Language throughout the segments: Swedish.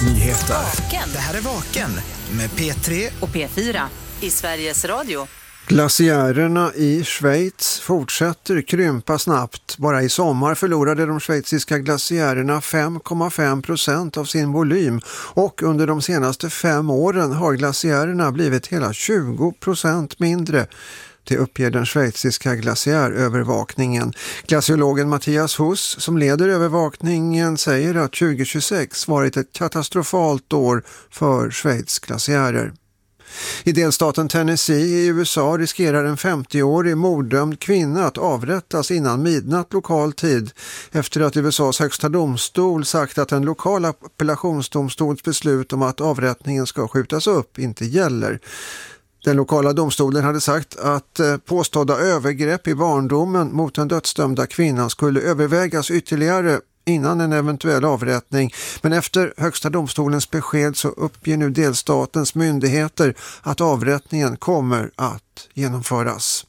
nyheter. Vaken. Det här är Vaken med P3 och P4 i Sveriges Radio. Glaciärerna i Schweiz fortsätter krympa snabbt. Bara i sommar förlorade de schweiziska glaciärerna 5,5% av sin volym och under de senaste 5 åren har glaciärerna blivit hela 20% mindre. Det uppger den schweiziska glaciärövervakningen. Glaciologen Mattias Huss som leder övervakningen säger att 2026 varit ett katastrofalt år för Schweiz glaciärer. I delstaten Tennessee i USA riskerar en 50-årig morddömd kvinna att avrättas innan midnatt lokal tid efter att USAs högsta domstol sagt att en lokal appellationsdomstols beslut om att avrättningen ska skjutas upp inte gäller. Den lokala domstolen hade sagt att påstådda övergrepp i barndomen mot den dödsdömda kvinnan skulle övervägas ytterligare innan en eventuell avrättning. Men efter högsta domstolens besked så uppger nu delstatens myndigheter att avrättningen kommer att genomföras.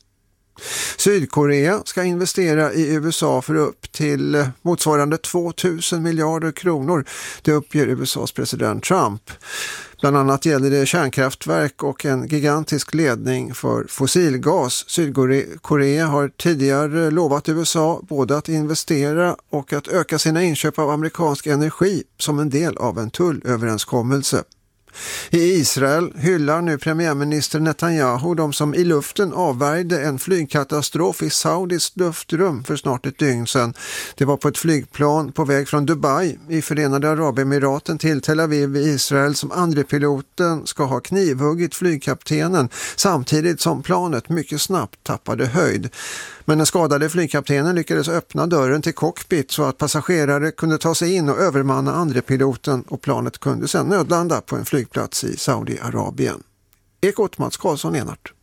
Sydkorea ska investera i USA för upp till motsvarande 2000 miljarder kronor. Det uppger USAs president Trump. Bland annat gäller det kärnkraftverk och en gigantisk ledning för fossilgas. Sydkorea har tidigare lovat USA både att investera och att öka sina inköp av amerikansk energi som en del av en tullöverenskommelse. I Israel hyllar nu premiärminister Netanyahu de som i luften avvärjde en flygkatastrof i Saudis luftrum för snart ett dygn sedan. Det var på ett flygplan på väg från Dubai i Förenade Arabemiraten till Tel Aviv i Israel som andre piloten ska ha knivhuggit flygkaptenen samtidigt som planet mycket snabbt tappade höjd. Men den skadade flygkaptenen lyckades öppna dörren till cockpit så att passagerare kunde ta sig in och övermanna andre piloten och planet kunde sedan nödlanda på en flygplats i Saudiarabien. Ekot Mats Karlsson, Enart.